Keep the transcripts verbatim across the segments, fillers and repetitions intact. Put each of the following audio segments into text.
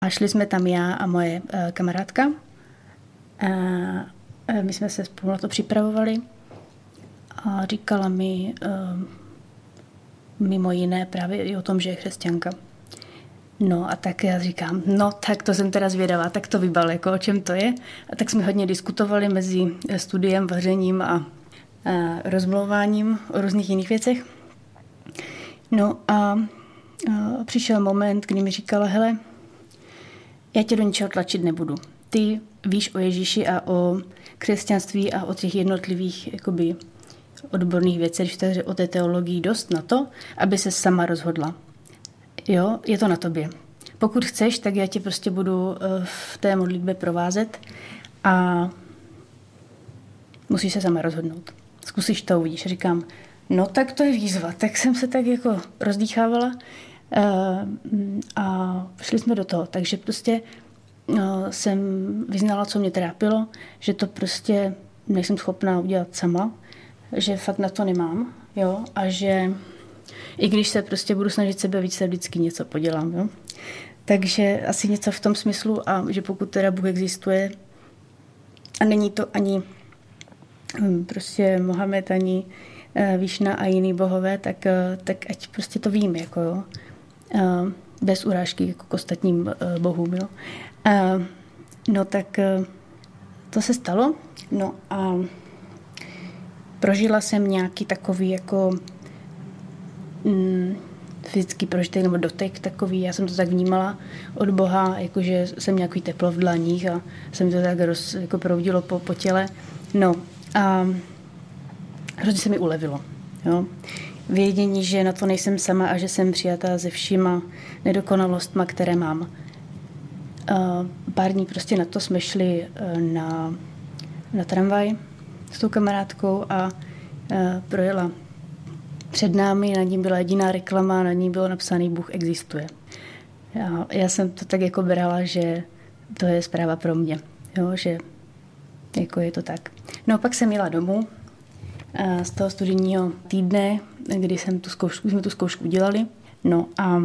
A šli jsme tam já a moje kamarádka. A my jsme se spolu na to připravovali a říkala mi mimo jiné právě i o tom, že je křesťanka. No a tak já říkám, no tak to jsem teda zvědavá, tak to vybal, jako o čem to je. A tak jsme hodně diskutovali mezi studiem, vařením a, a rozmlouváním o různých jiných věcech. No a, a přišel moment, kdy mi říkala, hele, já tě do ničeho tlačit nebudu. Ty víš o Ježíši a o křesťanství a o těch jednotlivých jakoby, odborných věcech, takže o té teologii dost na to, aby se sama rozhodla. Jo, je to na tobě. Pokud chceš, tak já tě prostě budu v té modlitbě provázet a musíš se sama rozhodnout. Zkusíš to, uvidíš. Říkám, no tak to je výzva. Tak jsem se tak jako rozdýchávala a šli jsme do toho. Takže prostě jsem vyznala, co mě trápilo, že to prostě nejsem schopná udělat sama, že fakt na to nemám, jo, a že i když se prostě budu snažit sebe víc, vždycky něco podělám, jo. Takže asi něco v tom smyslu a že pokud teda Bůh existuje a není to ani prostě Mohamed, ani Víšna a jiný bohové, tak, tak ať prostě to vím, jako jo. Bez urážky jako k ostatním bohům, jo. No tak to se stalo, no a prožila jsem nějaký takový jako mm, fyzický prožitek nebo dotek takový, já jsem to tak vnímala od Boha, jakože jsem nějaký teplo v dlaních a jsem to tak roz, jako proudilo po, po těle. No a hrozně se mi ulevilo. Jo. Vědění, že na to nejsem sama a že jsem přijatá se všima nedokonalostma, které mám. A pár dní prostě na to jsme šli na, na tramvaj s tou kamarádkou a, a projela před námi, na ní byla jediná reklama, na ní bylo napsaný Bůh existuje. Já, já jsem to tak jako brala, že to je zpráva pro mě, jo, že jako je to tak. No pak jsem jela domů z toho studijního týdne, kdy jsem tu zkoušku, jsme tu zkoušku udělali. No a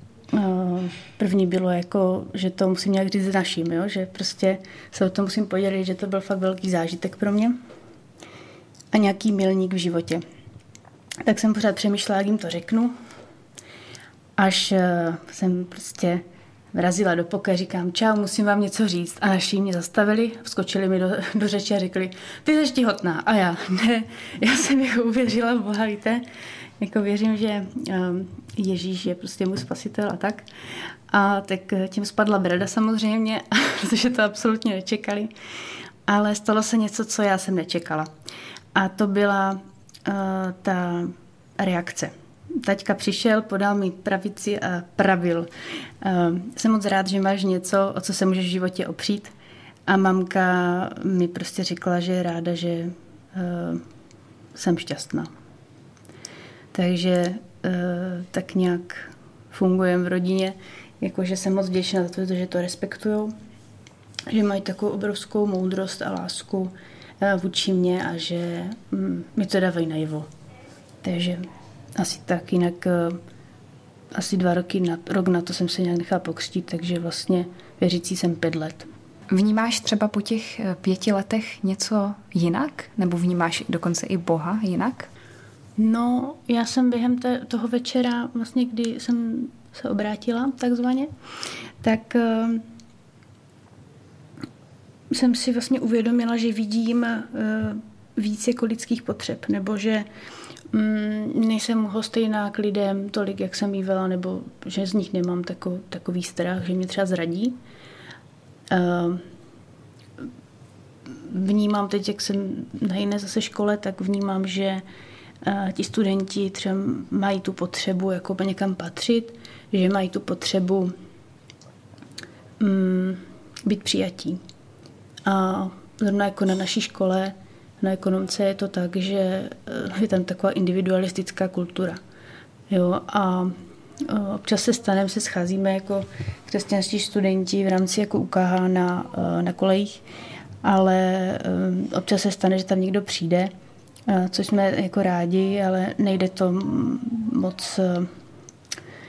první bylo jako, že to musím nějak říct naším, jo, že prostě se o tom musím podělit, že to byl fakt velký zážitek pro mě a nějaký milník v životě. Tak jsem pořád přemýšlela, jak jim to řeknu, až jsem prostě vrazila do pokoje, říkám, čau, musím vám něco říct. A naši mě zastavili, vskočili mi do, do řeči a řekli, ty jsi těhotná. A já, ne, já jsem jako uvěřila v Boha, víte, jako věřím, že Ježíš je prostě můj spasitel a tak. A tak tím spadla brada samozřejmě, protože to absolutně nečekali. Ale stalo se něco, co já jsem nečekala. A to byla uh, ta reakce. Taťka přišel, podal mi pravici a pravil. Uh, jsem moc rád, že máš něco, o co se můžeš v životě opřít. A mamka mi prostě řekla, že je ráda, že uh, jsem šťastná. Takže uh, tak nějak fungujeme v rodině, jakože jsem moc vděčná za to, že to respektujou, že mají takovou obrovskou moudrost a lásku uh, vůči mě a že um, mi to dávají najevo. Takže asi tak, jinak uh, asi dva roky, na, rok na to jsem se nějak nechala pokřtít, takže vlastně věřící jsem pět let. Vnímáš třeba po těch pěti letech něco jinak? Nebo vnímáš dokonce i Boha jinak? No, já jsem během té, toho večera, vlastně kdy jsem se obrátila takzvaně, tak uh, jsem si vlastně uvědomila, že vidím uh, víc jako lidských potřeb, nebo že um, nejsem hostejná k lidem tolik, jak jsem mývala, nebo že z nich nemám tako, takový strach, že mě třeba zradí. Uh, vnímám teď, jak jsem na jiné zase škole, tak vnímám, že uh, ti studenti třeba mají tu potřebu jako někam patřit, že mají tu potřebu um, být přijatí. A zrovna jako na naší škole, na ekonomce je to tak, že uh, je tam taková individualistická kultura. Jo, a občas se stanem, se scházíme jako křesťanští studenti v rámci jako U K H na, na kolejích, ale občas se stane, že tam někdo přijde, což jsme jako rádi, ale nejde to moc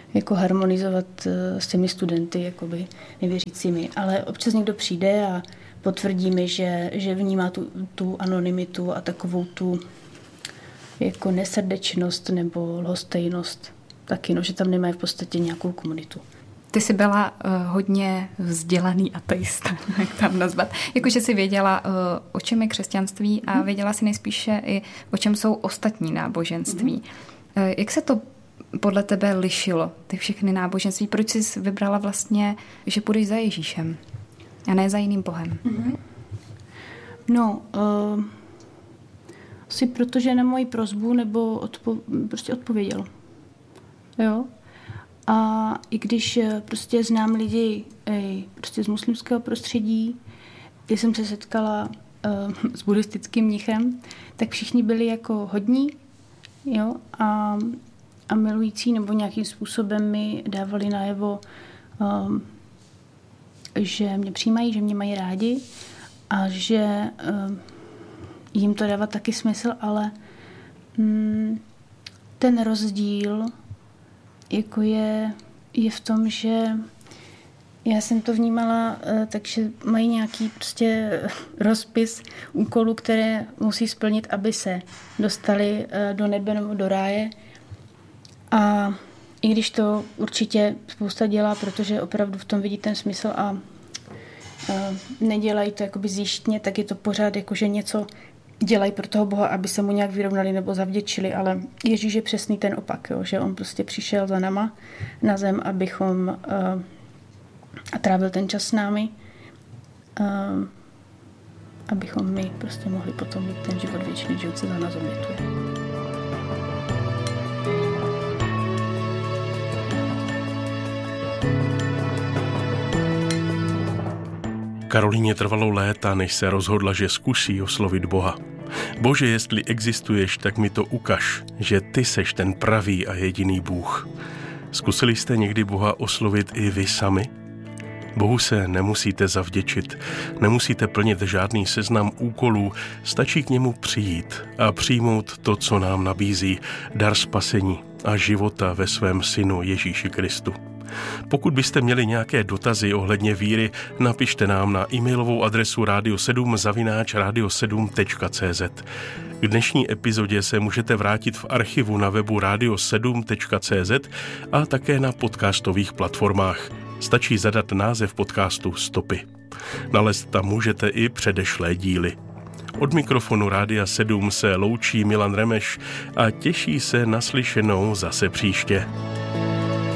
jako harmonizovat s těmi studenty, jakoby nevěřícími. Ale občas někdo přijde a potvrdí mi, že, že vnímá tu, tu anonymitu a takovou tu jako nesrdečnost nebo lhostejnost taky, no, že tam nemají v podstatě nějakou komunitu. Ty jsi byla uh, hodně vzdělaný ateista, jak tam nazvat. Jakože jsi věděla, uh, o čem je křesťanství a věděla si nejspíše i, o čem jsou ostatní náboženství. Mm-hmm. Uh, jak se to podle tebe lišilo, ty všechny náboženství? Proč jsi vybrala vlastně, že půjdeš za Ježíšem a ne za jiným Bohem? Mm-hmm. No, uh, asi protože na moji prosbu nebo odpo- prostě odpověděl. Jo? A i když prostě znám lidi ej, prostě z muslimského prostředí, když jsem se setkala uh, s buddhistickým mnichem, tak všichni byli jako hodní, jo, a, a milující, nebo nějakým způsobem mi dávali najevo, um, že mě přijímají, že mě mají rádi a že um, jim to dává taky smysl, ale um, ten rozdíl jako je, je v tom, že já jsem to vnímala, takže mají nějaký prostě rozpis úkolů, které musí splnit, aby se dostali do nebe nebo do ráje. A i když to určitě spousta dělá, protože opravdu v tom vidí ten smysl a nedělají to jakoby zjištně, tak je to pořád jakože něco dělají pro toho Boha, aby se mu nějak vyrovnali nebo zavděčili, ale Ježíš je přesný ten opak, jo, že on prostě přišel za náma na zem, abychom uh, a trávil ten čas s námi, uh, abychom my prostě mohli potom mít ten život věčný, život se za nás obětuje. Karolíně trvalo léta, než se rozhodla, že zkusí oslovit Boha. Bože, jestli existuješ, tak mi to ukaž, že ty seš ten pravý a jediný Bůh. Zkusili jste někdy Boha oslovit i vy sami? Bohu se nemusíte zavděčit, nemusíte plnit žádný seznam úkolů, stačí k němu přijít a přijmout to, co nám nabízí, dar spasení a života ve svém synu Ježíši Kristu. Pokud byste měli nějaké dotazy ohledně víry, napište nám na e-mailovou adresu radio sedm zavináč radio sedm tečka cé zet. K dnešní epizodě se můžete vrátit v archivu na webu radio sedm tečka cé zet a také na podcastových platformách. Stačí zadat název podcastu Stopy. Nalézt tam můžete i předešlé díly. Od mikrofonu Rádia sedm se loučí Milan Remeš a těší se na slyšenou zase příště.